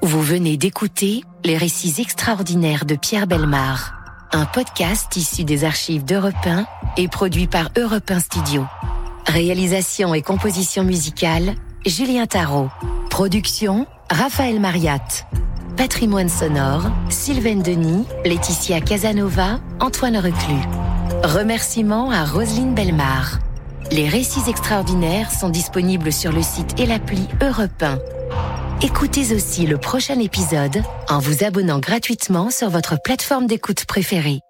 Vous venez d'écouter Les récits extraordinaires de Pierre Bellemare, un podcast issu des archives d'Europe 1 et produit par Europe 1 Studio. Réalisation et composition musicale, Julien Tarot. Production, Raphaël Mariat. Patrimoine sonore, Sylvaine Denis, Laetitia Casanova, Antoine Reclus. Remerciements à Roselyne Bellemare. Les récits extraordinaires sont disponibles sur le site et l'appli Europe 1. Écoutez aussi le prochain épisode en vous abonnant gratuitement sur votre plateforme d'écoute préférée.